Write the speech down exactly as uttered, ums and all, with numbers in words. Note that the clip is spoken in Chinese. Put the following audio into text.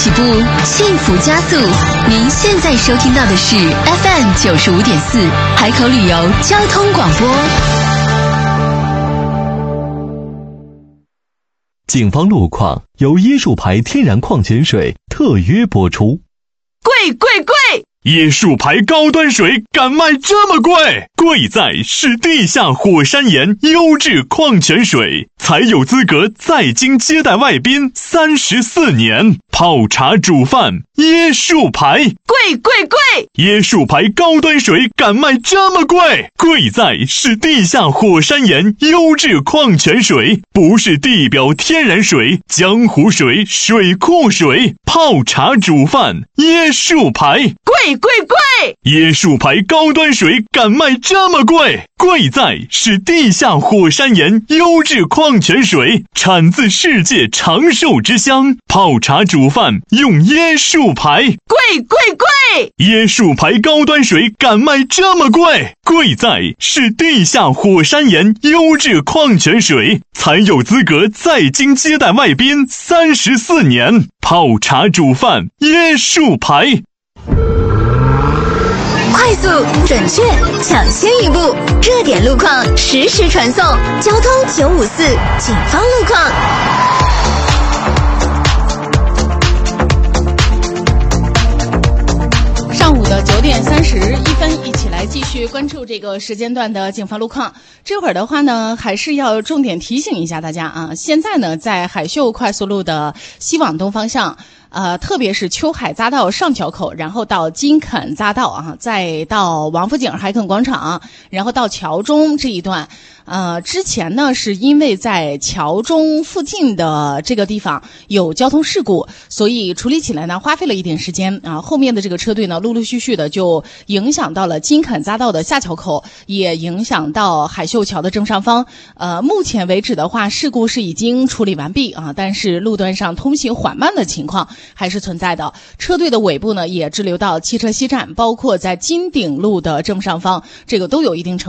起步，幸福加速。您现在收听到的是 F M 九十五点四海口旅游交通广播。 警方路况由椰树牌天然矿泉水特约播出。 贵贵贵！ 椰树牌高端水敢卖这么贵？贵在是地下火山岩优质矿泉水，才有资格在京接待外宾三十四年。泡茶煮饭，椰树牌， 贵贵贵！ 椰树牌高端水敢卖这么贵？贵在是地下火山岩优质矿泉水，不是地表天然水、江湖水、水库水。泡茶煮饭，椰树牌， 贵贵贵！ 椰树牌高端水敢卖这么贵？贵在是地下火山岩优质矿泉水，产自世界长寿之乡。泡茶煮饭用椰树牌， 贵贵贵！ 椰树牌高端水敢卖这么贵？贵在是地下火山岩优质矿泉水，才有资格在京接待外宾三十四年。泡茶煮饭，椰树牌。 快速、准确、抢先一步，热点路况实时传送。交通九五四警方路况。 上午的九点三十一分，一起来继续关注这个时间段的警方路况。这会儿的话呢，还是要重点提醒一下大家啊，现在呢，在海秀快速路的西往东方向。呃，特别是秋海匝道上桥口，然后到金肯匝道啊，再到王府井海肯广场，然后到桥中这一段。呃，之前呢，是因为在桥中附近的这个地方有交通事故，所以处理起来呢，花费了一点时间啊。后面的这个车队呢，陆陆续续的就影响到了金肯匝道的下桥口，也影响到海秀桥的正上方。呃，目前为止的话，事故是已经处理完毕啊，但是路段上通行缓慢的情况还是存在的。车队的尾部呢，也滞留到汽车西站，包括在金鼎路的正上方，这个都有一定程度